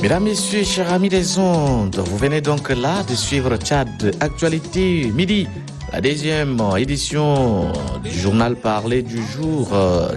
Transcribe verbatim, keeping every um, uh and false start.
Mesdames, Messieurs, chers amis des ondes, vous venez donc là de suivre Tchad Actualité Midi, la deuxième édition du journal parlé du jour.